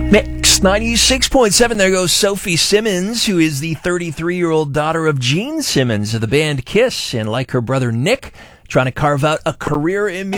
Mix 96.7. There goes Sophie Simmons, who is the 33-year-old daughter of Gene Simmons of the band Kiss, and like her brother Nick, trying to carve out a career in music.